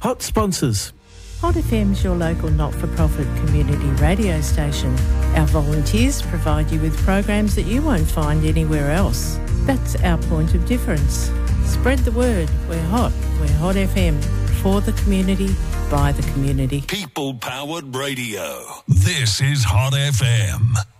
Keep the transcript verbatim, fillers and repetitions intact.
Hot sponsors. Hot F M is your local not-for-profit community radio station. Our volunteers provide you with programs that you won't find anywhere else. That's our point of difference. Spread the word. We're hot. We're Hot F M. For the community, by the community. People-powered radio. This is Hot F M.